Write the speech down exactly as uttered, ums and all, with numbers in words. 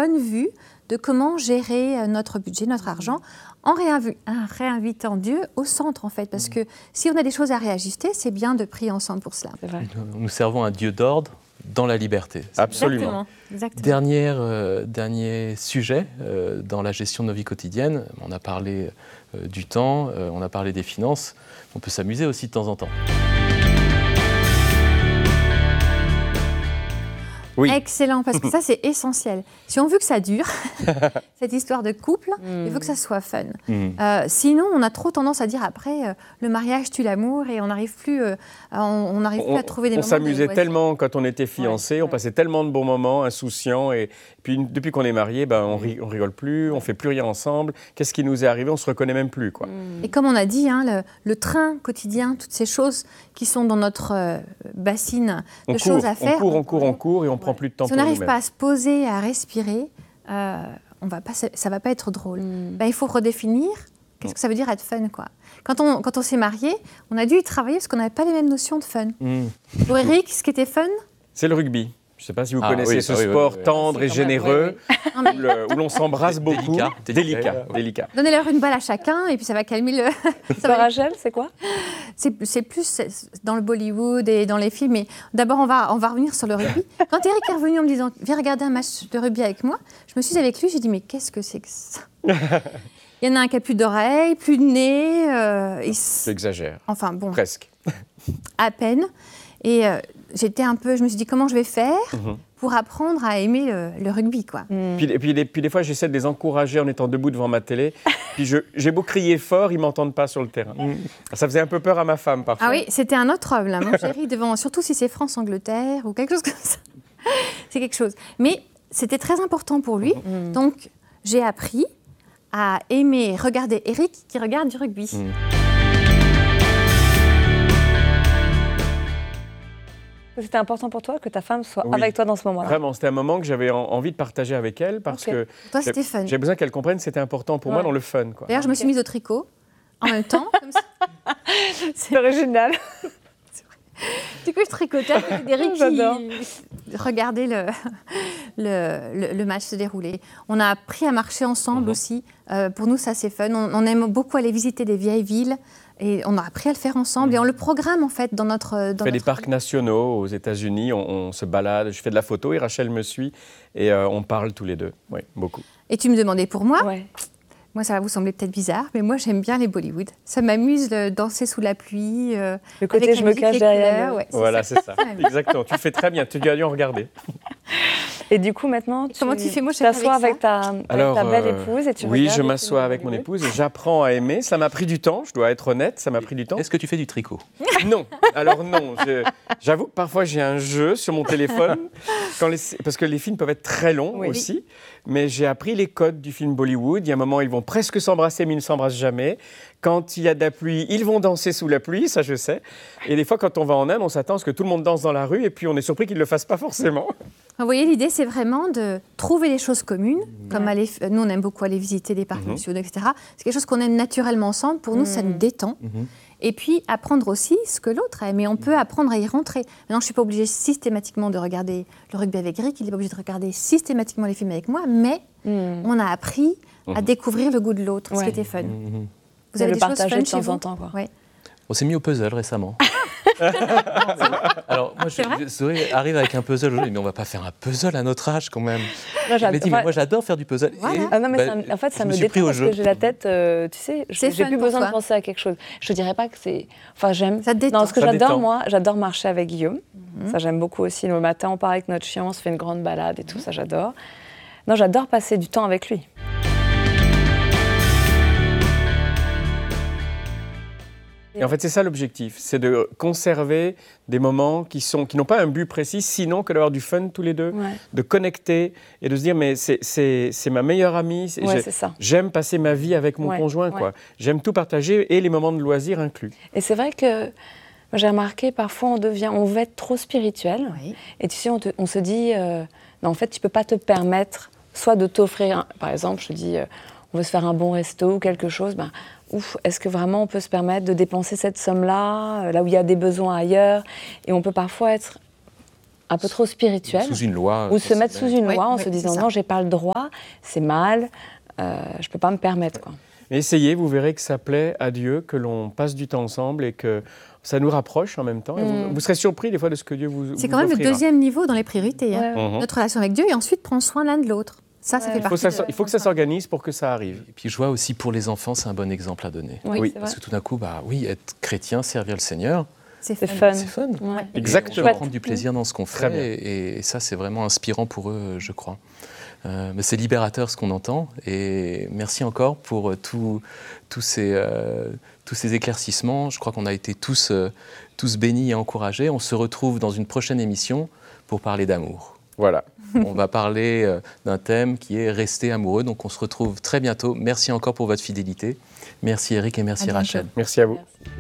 bonne vue de comment gérer notre budget, notre argent, en réinv- réinvitant Dieu au centre, en fait. Parce que si on a des choses à réajuster, c'est bien de prier ensemble pour cela. C'est vrai. Nous servons un Dieu d'ordre dans la liberté. Absolument. Exactement. Exactement. Dernière, euh, dernier sujet euh, dans la gestion de nos vies quotidiennes. On a parlé euh, du temps, euh, on a parlé des finances. On peut s'amuser aussi de temps en temps. Oui. Excellent, parce que ça, c'est essentiel. Si on veut que ça dure, cette histoire de couple, mm. il faut que ça soit fun. Mm. Euh, sinon, on a trop tendance à dire après, euh, le mariage tue l'amour et on n'arrive plus, euh, on n'arrive plus à trouver des on moments. On s'amusait de tellement quand on était fiancés, ouais, on ouais. passait tellement de bons moments, insouciants. Et puis, depuis qu'on est mariés, ben, on, ri, on rigole plus, on fait plus rien ensemble. Qu'est-ce qui nous est arrivé? On se reconnaît même plus, quoi. Mm. Et comme on a dit, hein, le, le train quotidien, toutes ces choses qui sont dans notre euh, bassine de on choses court, à faire. On court, on court, on court et on ouais. prend plus de temps si pour nous-mêmes. Si on n'arrive pas à se poser, à respirer, euh, on va pas, ça ne va pas être drôle. Mm. Ben, il faut redéfinir qu'est-ce que ça veut dire être fun, quoi. Quand on, quand on s'est mariés, on a dû y travailler parce qu'on n'avait pas les mêmes notions de fun. Mm. Pour Eric, ce qui était fun? C'est le rugby. Je ne sais pas si vous ah, connaissez oui, ce oui, sport oui, oui, tendre oui. et généreux, oui, oui. où, le, où l'on s'embrasse beaucoup. Délicat. Délicat. Délicat. Délicat. Donnez-leur une balle à chacun et puis ça va calmer le... ça va... Rachel, c'est quoi? c'est, c'est plus dans le Bollywood et dans les films. Mais d'abord, on va, on va revenir sur le rugby. Quand Eric est revenu en me disant « Viens regarder un match de rugby avec moi », je me suis dit avec lui, j'ai dit « Mais qu'est-ce que c'est que ça ?» Il y en a un qui a plus d'oreilles, plus de nez. Euh, et c'est exagère. Enfin bon. Presque. À peine. Et euh, j'étais un peu, je me suis dit comment je vais faire mm-hmm. pour apprendre à aimer le, le rugby, quoi. Mm. Puis, et puis, les, puis des fois, j'essaie de les encourager en étant debout devant ma télé. Puis je, j'ai beau crier fort, ils m'entendent pas sur le terrain. Mm. Ça faisait un peu peur à ma femme parfois. Ah oui, c'était un autre homme là, mon chéri, devant, surtout si c'est France-Angleterre ou quelque chose comme ça. C'est quelque chose. Mais c'était très important pour lui, mm. donc j'ai appris à aimer regarder Eric qui regarde du rugby. Mm. C'était important pour toi que ta femme soit oui, avec toi dans ce moment-là. Vraiment, c'était un moment que j'avais en, envie de partager avec elle parce okay. que toi, c'était fun. J'ai besoin qu'elle comprenne que c'était important pour ouais. moi dans le fun. Quoi. D'ailleurs, je me suis mise au tricot en même temps. Comme ça. C'est original. Du coup, je tricotais avec Eric qui regardait le, le, le, le match se dérouler. On a appris à marcher ensemble mmh. aussi. Euh, pour nous, ça, c'est fun. On, on aime beaucoup aller visiter des vieilles villes. Et on a appris à le faire ensemble. Mmh. Et on le programme, en fait, dans notre... Dans on fait notre... des parcs nationaux aux États-Unis. On, on se balade. Je fais de la photo et Rachel me suit. Et euh, on parle tous les deux. Oui, beaucoup. Et tu me demandais pour moi ouais. Moi, ça va vous sembler peut-être bizarre, mais moi, j'aime bien les Bollywood. Ça m'amuse de danser sous la pluie. Euh, le côté je me cache derrière. Ouais, c'est voilà, ça. c'est ça. Exactement. Tu fais très bien. Tu as dû en regarder. Et du coup, maintenant, tu, Comment tu fais, moi, je t'assois avec, avec, ta, Alors, avec ta belle épouse et tu oui, regardes. Oui, je m'assois avec mon épouse et j'apprends à aimer. Ça m'a pris du temps, je dois être honnête, ça m'a pris du temps. Est-ce que tu fais du tricot? Non. Alors non. Je, j'avoue que parfois, j'ai un jeu sur mon téléphone, quand les, parce que les films peuvent être très longs oui. aussi. Mais j'ai appris les codes du film Bollywood. Il y a un moment, ils vont presque s'embrasser, mais ils ne s'embrassent jamais. Quand il y a de la pluie, ils vont danser sous la pluie, ça je sais. Et des fois, quand on va en Inde, on s'attend à ce que tout le monde danse dans la rue et puis on est surpris qu'ils ne le fassent pas forcément. Vous voyez, l'idée, c'est vraiment de trouver des choses communes. Mmh. Comme aller, nous, on aime beaucoup aller visiter des parcs mmh. nationaux, et cetera. C'est quelque chose qu'on aime naturellement ensemble. Pour nous, mmh. ça nous détend. Mmh. Et puis, apprendre aussi ce que l'autre aime. Et on peut apprendre à y rentrer. Maintenant, je ne suis pas obligée systématiquement de regarder le rugby avec Eric. Il n'est pas obligé de regarder systématiquement les films avec moi. Mais mmh. on a appris à découvrir le goût de l'autre, ouais. ce qui était fun. Mmh. Vous avez des choses fun de temps chez en temps, quoi. Ouais. On s'est mis au puzzle récemment. Alors, moi, je, Zoé arrive avec un puzzle aujourd'hui, mais on ne va pas faire un puzzle à notre âge quand même. Moi, je dit, mais moi, j'adore faire du puzzle. Voilà. Et, ah non, mais bah, ça, en fait, ça me détend parce que j'ai la tête, euh, tu sais, je, j'ai plus besoin toi. de penser à quelque chose. Je ne dirais pas que c'est... Enfin, j'aime... Ça te détend. Non, ce que ça j'adore, détend. moi, j'adore marcher avec Guillaume. Mm-hmm. Ça, j'aime beaucoup aussi. Le matin, on part avec notre chien, on se fait une grande balade et tout, ça, j'adore. Non, j'adore passer du temps avec lui. Et en fait, c'est ça l'objectif, c'est de conserver des moments qui, sont, qui n'ont pas un but précis, sinon que d'avoir du fun tous les deux, ouais. de connecter et de se dire, mais c'est, c'est, c'est ma meilleure amie, c'est, ouais, c'est ça. j'aime passer ma vie avec mon ouais, conjoint, ouais. quoi. J'aime tout partager et les moments de loisirs inclus. Et c'est vrai que j'ai remarqué, parfois, on, devient, on veut être trop spirituel. Oui. Et tu sais, on, te, on se dit, euh, non, en fait, tu ne peux pas te permettre, soit de t'offrir, un, par exemple, je te dis, euh, on veut se faire un bon resto ou quelque chose, ben, ouf, est-ce que vraiment on peut se permettre de dépenser cette somme-là, là où il y a des besoins ailleurs? Et on peut parfois être un peu trop spirituel. Sous une loi. Ou se mettre sous une Oui, loi en oui, se disant c'est ça. non, j'ai pas le droit, c'est mal, euh, je peux pas me permettre. Quoi. Mais essayez, vous verrez que ça plaît à Dieu, que l'on passe du temps ensemble et que ça nous rapproche en même temps. Et vous, Mm. vous serez surpris des fois de ce que Dieu vous C'est vous quand même le offrira. deuxième niveau dans les priorités. hein. Ouais. Mhm. Notre relation avec Dieu et ensuite prendre soin l'un de l'autre. Ça, ça Ouais. fait Il faut, partie. que ça, de- il faut que ça s'organise pour que ça arrive. Et puis je vois aussi pour les enfants, c'est un bon exemple à donner. Oui, Oui, c'est Parce vrai. que tout d'un coup, bah oui, être chrétien, servir le Seigneur, C'est C'est fun. fun. c'est fun. Ouais. Et Exactement. on peut prendre du plaisir dans ce qu'on Très bien. fait et, et ça, c'est vraiment inspirant pour eux, je crois. Euh, mais c'est libérateur ce qu'on entend et merci encore pour euh, tout- tous ces, euh, tous ces éclaircissements. Je crois qu'on a été tous, euh, tous bénis et encouragés. On se retrouve dans une prochaine émission pour parler d'amour. Voilà. On va parler euh, d'un thème qui est rester amoureux. Donc on se retrouve très bientôt. Merci encore pour votre fidélité. Merci Eric et merci À bientôt. Rachel. Merci à vous. Merci.